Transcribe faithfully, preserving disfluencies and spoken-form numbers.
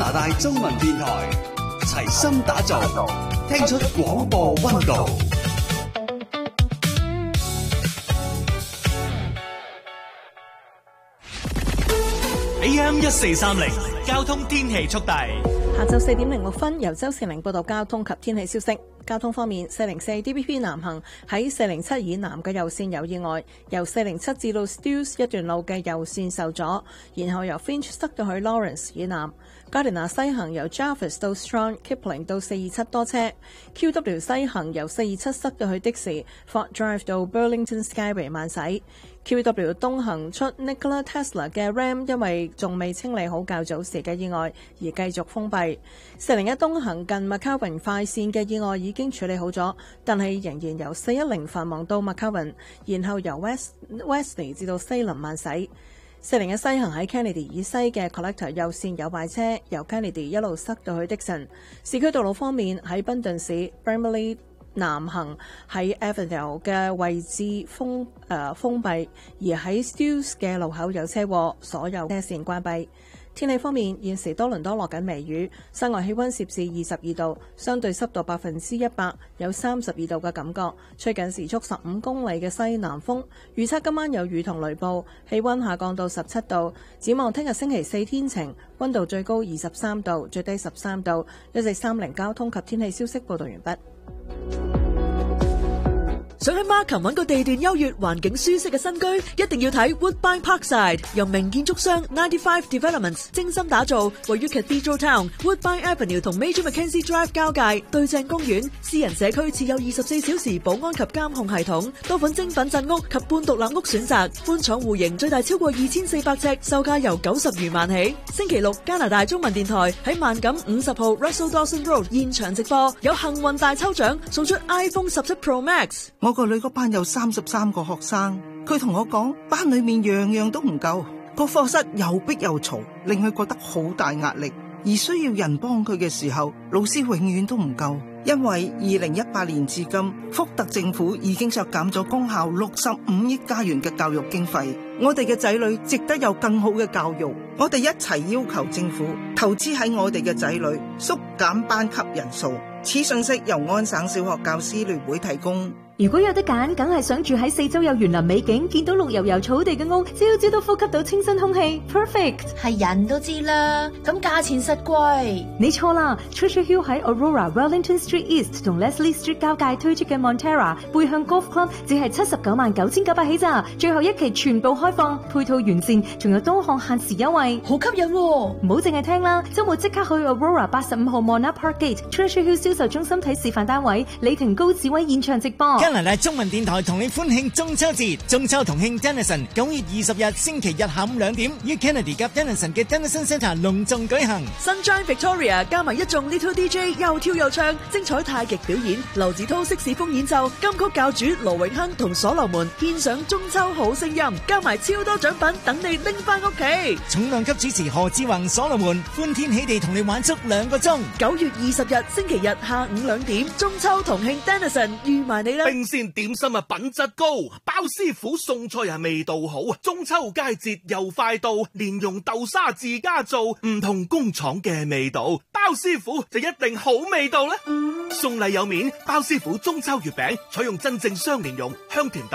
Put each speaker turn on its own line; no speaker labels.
拿大中文電台，齊心打造，聽出廣播溫度。
A M 一四三零交通天氣速遞。
下晝四點零六分，由周善玲報道交通及天氣消息。交通方面，四零四 D B P 南行喺四零七以南嘅右線有意外，由四零七至到 Steeles 一段路嘅右線受阻，然後由 Finch 塞到去 Lawrence 以南。Gardiner 西行由 Jarvis 到 Strong、Kipling 到四二七多車。Q W 西行由四二七塞到去的士 Fort Drive 到 Burlington Skyway 慢駛。Q W 東行出 Nikola Tesla 嘅 Ram 因為仲未清理好較早時嘅意外而繼續封閉。四零一東行近 McCowan 快線嘅意外已經處理好咗，但係仍然由四一零繁忙到 McCowan， 然後由 West Wesley 至到西林慢駛。四零一西行喺 Kennedy 以西嘅 Collector 右線有壞車，由 Kennedy 一路塞到去 Dixon。市區道路方面，喺賓頓市 Bramley 南行喺 Avondale 嘅位置封誒、呃、封閉，而喺 Steeles 嘅路口有車禍，所有車線關閉。天氣方面，現時多倫多落緊微雨，室外氣溫攝氏二十二度，相對濕度百分之一百，有三十二度嘅感覺，吹緊時速十五公里嘅西南風。預測今晚有雨同雷暴，氣溫下降到十七度。展望聽日星期四天晴，溫度最高二十三度，最低十三度。一四三零交通及天氣消息報道完畢。
想喺 Markham 揾個地段優越、環境舒適嘅新居，一定要睇 Woodbine Parkside， 由名建築商ninety-five Developments 精心打造，位於 Cathedral Town Woodbine Avenue 同 Major Mackenzie Drive 交界，對正公園，私人社區設有二十四小時保安及監控系統，多款精品鎮屋及半獨立屋選擇，寬敞戶型，最大超過二千四百尺，售價由九十餘萬起。星期六加拿大中文電台喺萬錦五十號 Russell Dawson Road 現場直播，有幸運大抽獎，送出 iPhone 十七 Pro Max。
我個女個班有三十三個學生，佢同我講班裏面樣樣都唔夠，個課室又逼又嘈，令佢覺得好大壓力。而需要人幫佢嘅時候，老師永遠都唔夠。因為二零一八年至今，福特政府已經削減咗公校六十五億加元嘅教育經費，我哋嘅仔女值得有更好嘅教育。我哋一齊要求政府投資喺我哋嘅仔女，縮減班級人數。此信息由安省小學教師聯會提供。
如果有得揀，梗係想住喺四周有園林美景，見到綠油油草地嘅屋，朝朝都呼吸到清新空氣 ，perfect。
係人都知啦，咁價錢實貴。
你錯啦 ，Treasure Hill 喺 Aurora、Wellington Street East 同 Leslie Street 交界推出嘅 Montera 背向 Golf Club 只係七十九萬九千九百起咋，最後一期全部開放，配套完善，仲有多項限時優惠，
好吸引喎！
唔好淨係聽啦，周末即刻去 Aurora 八十五號 Mona Park Gate Treasure Hill 銷售中心睇示範單位，李婷高志威現場直播。
加拿大中文電台同你歡慶中秋節，中秋同慶 Denison 九月二十日星期日下午兩點，於 Kennedy 及 Denison 嘅 Denison Centre 隆重舉行。
Sunshine Victoria 加埋一眾 Little D J 又跳又唱，精彩太極表演，劉子濤色士風演奏，金曲教主羅永亨同所羅門獻上中秋好聲音，加埋超多獎品等你拎翻屋企。
重量級主持何志宏、所羅門歡天喜地同你玩足兩個鐘。
九月二十日星期日下午兩點，中秋同慶 Denison 預埋你啦。
冰鮮點心啊，品質高，包師傅送菜啊，味道好啊！中秋佳節又快到，蓮蓉豆沙自家做，唔同工廠嘅味道，包師傅就一定好味道啦！送禮有面，包師傅中秋月餅採用真正雙蓮蓉香甜豆。